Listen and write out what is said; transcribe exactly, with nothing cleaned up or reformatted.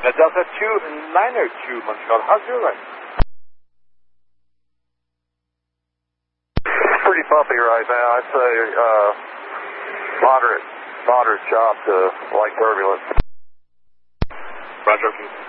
Uh, Delta two niner two Montreal, how's your line? Pretty bumpy right now. I'd say uh, moderate, moderate chop to light turbulence. Roger.